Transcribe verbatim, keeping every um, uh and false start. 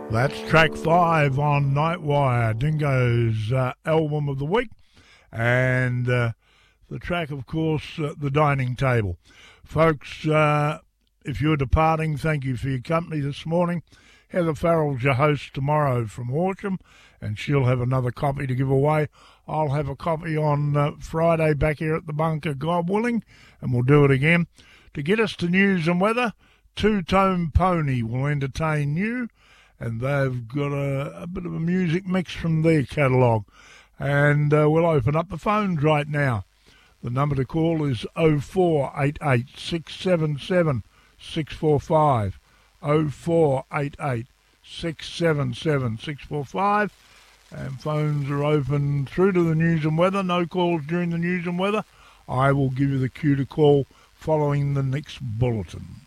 That's track five on Nightwire, Dingo's uh, album of the week. And uh, the track, of course, uh, The Dining Table. Folks, uh, if you're departing, thank you for your company this morning. Heather Farrell's your host tomorrow from Horsham, and she'll have another copy to give away. I'll have a copy on uh, Friday back here at the bunker, God willing, and we'll do it again. To get us to news and weather, Two Tone Pony will entertain you, and they've got a, a bit of a music mix from their catalogue. And uh, we'll open up the phones right now. The number to call is oh four eight eight, six seven seven, six four five, oh four eight eight, six seven seven, six four five. And phones are open through to the news and weather. No calls during the news and weather. I will give you the cue to call following the next bulletin.